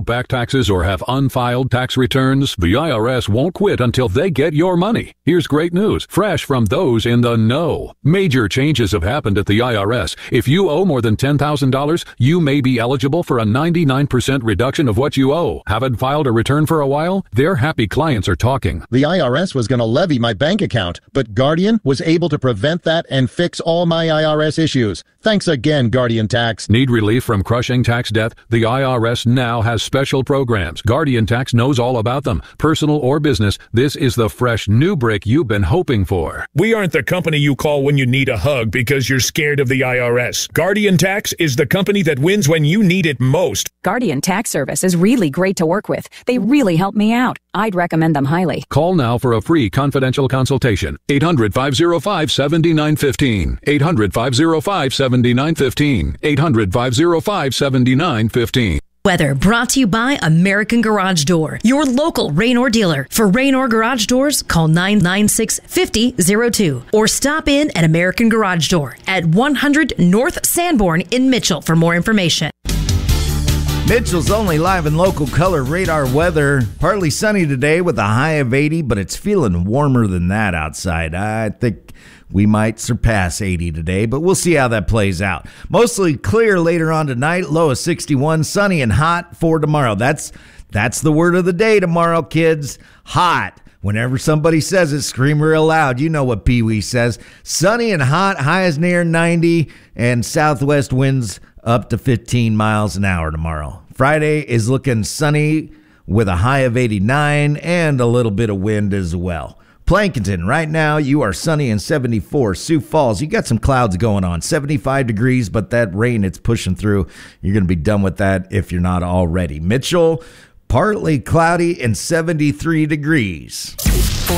back taxes or have unfiled tax returns? The IRS won't quit until they get your money. Here's great news, fresh from those in the know. Major changes have happened at the IRS. If you owe more than $10,000, you may be eligible for a 99% reduction of what you owe. Haven't filed a return for a while? Their happy clients are talking. The IRS was going to levy my bank account, but Guardian was able to prevent that and fix all my IRS issues. Thanks again, Guardian Tax. Need relief from crushing tax debt? The IRS now has special programs. Guardian Tax knows all about them. Personal or business, this is the fresh new break you've been hoping for. We aren't the company you call when you need a hug because you're scared of the IRS. Guardian Tax is the company that wins when you need it most. Guardian Tax Service is really great to work with. They really help me out. I'd recommend them highly. Call now for a free confidential consultation. 800-505-7915. 800-505-7915. 800-505-7915. Weather brought to you by American Garage Door, your local Raynor dealer. For Raynor Garage Doors, call 996-5002 or stop in at American Garage Door at 100 North Sanborn in Mitchell for more information. Mitchell's only live and local color radar weather. Partly sunny today with a high of 80, but it's feeling warmer than that outside. I think we might surpass 80 today, but we'll see how that plays out. Mostly clear later on tonight, low of 61, sunny and hot for tomorrow. That's the word of the day tomorrow, kids. Hot. Whenever somebody says it, scream real loud. You know what Pee Wee says. Sunny and hot, highs near 90, and southwest winds up to 15 miles an hour tomorrow. Friday is looking sunny with a high of 89 and a little bit of wind as well. Plankinton, right now you are sunny and 74. Sioux Falls, you got some clouds going on, 75 degrees, but that rain, it's pushing through. You're going to be done with that if you're not already. Mitchell, partly cloudy and 73 degrees.